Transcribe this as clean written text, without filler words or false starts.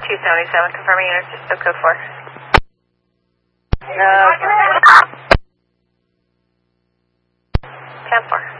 277, confirming unit system code 4. No. 10-4.